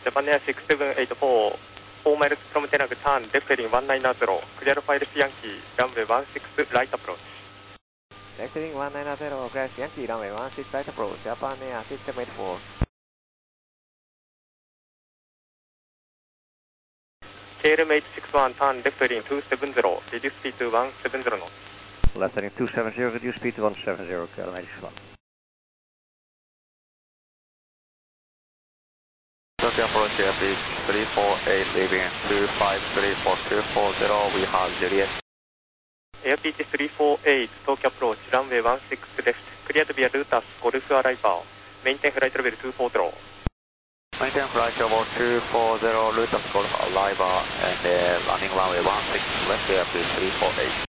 Japan Air 6784, 4 miles from Tenag turn, left heading 190, clear Files Yankee, runway 16 right approach. Left heading 190, clear Yankee, runway 16 right approach, Japan Air 6784. KLM 861, turn left heading 270, reduce speed to 170 knots. Left heading 270, reduce speed to 170, KLM 861. Tokyo approach airbus 348, leaving 2534240, we have Juliet. Airbus 348, Tokyo approach, runway 16 left, cleared via Lotus, Golf arrival, maintain flight level 240. Maintain flight level 240, Lotus Golf arrival, and running runway 16 left, airbus 348.